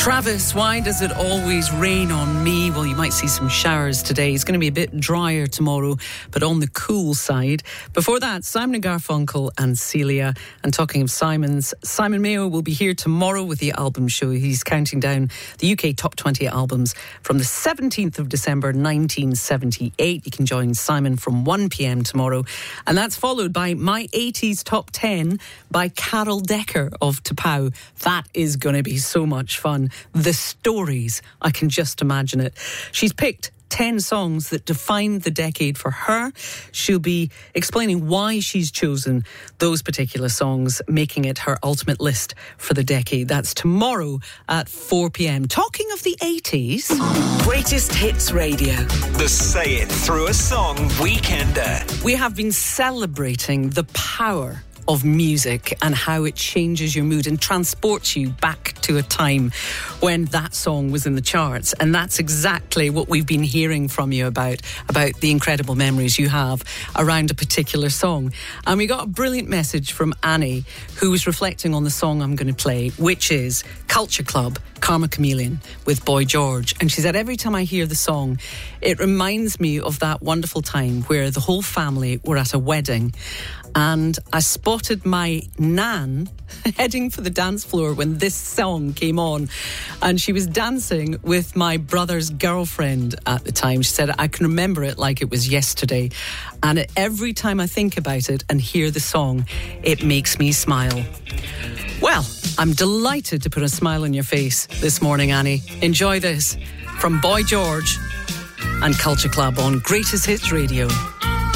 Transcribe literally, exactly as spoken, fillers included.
Travis, why does it always rain on me? Well, you might see some showers today. It's going to be a bit drier tomorrow, but on the cool side. Before that, Simon and Garfunkel and Celia. And talking of Simon's, Simon Mayo will be here tomorrow with the album show. He's counting down the U K top twenty albums from the seventeenth of December nineteen seventy-eight. You can join Simon from one p.m. tomorrow. And that's followed by My eighties Top ten by Carol Decker of Tapau. That is going to be so much fun. The stories, I can just imagine it. She's picked ten songs that defined the decade for her. She'll be explaining why she's chosen those particular songs, making it her ultimate list for the decade. That's tomorrow at four p.m. Talking of the eighties. Greatest Hits Radio. The Say It Through a Song Weekender. We have been celebrating the power of music and how it changes your mood and transports you back to a time when that song was in the charts. And that's exactly what we've been hearing from you about, about the incredible memories you have around a particular song. And we got a brilliant message from Annie, who was reflecting on the song I'm going to play, which is Culture Club, Karma Chameleon with Boy George. And she said, every time I hear the song, it reminds me of that wonderful time where the whole family were at a wedding and I spotted my nan heading for the dance floor when this song came on, and she was dancing with my brother's girlfriend at the time. She said, I can remember it like it was yesterday, and every time I think about it and hear the song, it makes me smile. Well, I'm delighted to put a smile on your face this morning, Annie. Enjoy this from Boy George and Culture Club on Greatest Hits Radio.